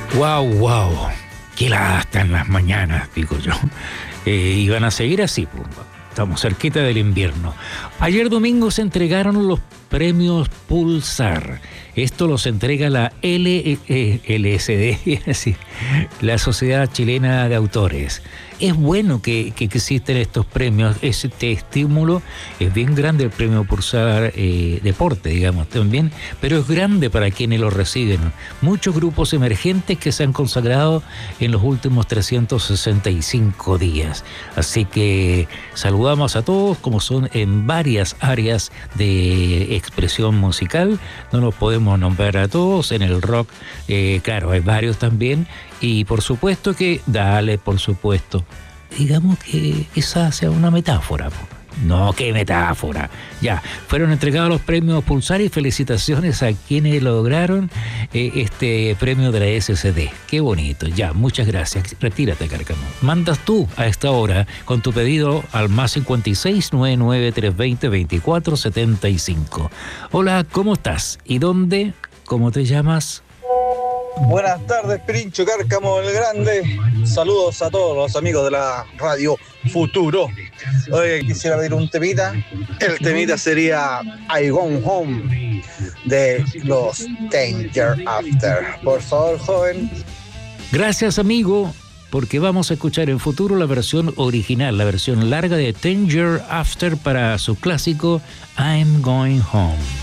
Wow. Qué lata en las mañanas, digo yo. Y van a seguir así, pues. Estamos cerquita del invierno. Ayer domingo se entregaron los premios Pulsar. Esto los entrega la LSD, así, la Sociedad Chilena de Autores. Es bueno que existen estos premios. Este estímulo es bien grande, el premio Pulsar Deporte, digamos, también, pero es grande para quienes lo reciben. Muchos grupos emergentes que se han consagrado en los últimos 365 días. Así que saludamos a todos, como son en varias áreas de expresión musical. No los podemos nombrar a todos. En el rock, claro, hay varios también. Y por supuesto que, por supuesto, digamos que esa sea una metáfora. No, qué metáfora. Ya, fueron entregados los premios Pulsar y felicitaciones a quienes lograron este premio de la SCD. Qué bonito. Ya, muchas gracias. Retírate, Cárcamo. Mandas tú a esta hora con tu pedido al +56 99 320 2475. Hola, ¿cómo estás? ¿Y dónde? ¿Cómo te llamas? Buenas tardes, Pirincho Cárcamo el Grande. Saludos a todos los amigos de la Radio Futuro. Hoy quisiera pedir un temita. El temita sería I Gone Home de los Danger After. Por favor, joven. Gracias, amigo, porque vamos a escuchar en futuro la versión original, la versión larga de Danger After para su clásico I'm Going Home.